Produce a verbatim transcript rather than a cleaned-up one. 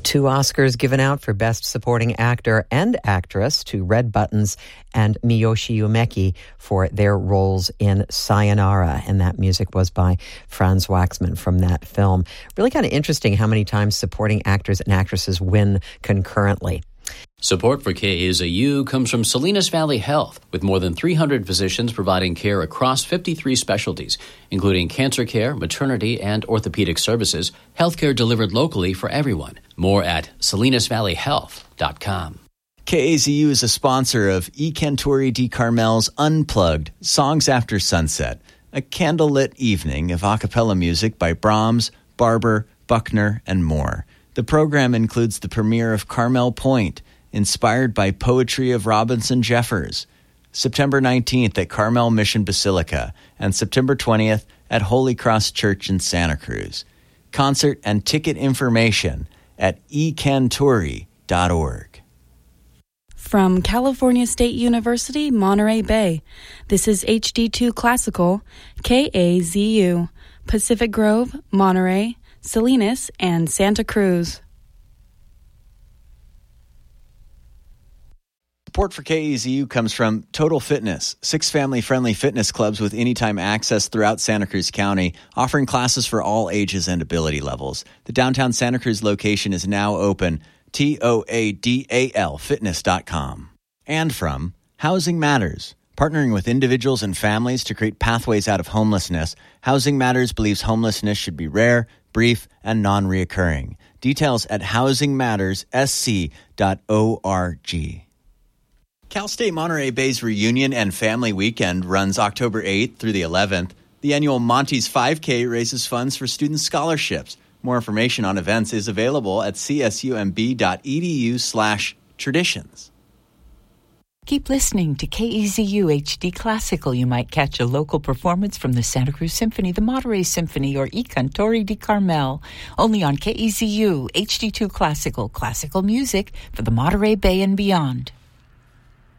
Two Oscars given out for Best Supporting Actor and Actress to Red Buttons and Miyoshi Umeki for their roles in Sayonara. And that music was by Franz Waxman from that film. Really kind of interesting how many times supporting actors and actresses win concurrently. Support for K A Z U comes from Salinas Valley Health, with more than three hundred physicians providing care across fifty-three specialties, including cancer care, maternity, and orthopedic services, healthcare delivered locally for everyone. More at salinas valley health dot com. K A Z U is a sponsor of E. Cantori di Carmel's Unplugged, Songs After Sunset, a candlelit evening of a cappella music by Brahms, Barber, Buckner, and more. The program includes the premiere of Carmel Point, inspired by poetry of Robinson Jeffers, September nineteenth at Carmel Mission Basilica, and September twentieth at Holy Cross Church in Santa Cruz. Concert and ticket information at e cantori dot org. From California State University, Monterey Bay, this is H D two Classical, K A Z U, Pacific Grove, Monterey, Salinas, and Santa Cruz. Support for K A Z U comes from Total Fitness, six family-friendly fitness clubs with anytime access throughout Santa Cruz County, offering classes for all ages and ability levels. The downtown Santa Cruz location is now open, T O A D A L fitness dot com. And from Housing Matters, partnering with individuals and families to create pathways out of homelessness. Housing Matters believes homelessness should be rare, brief, and non-reoccurring. Details at housing matters s c dot org. Cal State Monterey Bay's Reunion and Family Weekend runs October eighth through the eleventh. The annual Monty's five K raises funds for student scholarships. More information on events is available at csumb.edu slash traditions. Keep listening to K E Z U H D Classical. You might catch a local performance from the Santa Cruz Symphony, the Monterey Symphony, or E. Cantori di Carmel. Only on K E Z U H D two Classical, classical music for the Monterey Bay and beyond.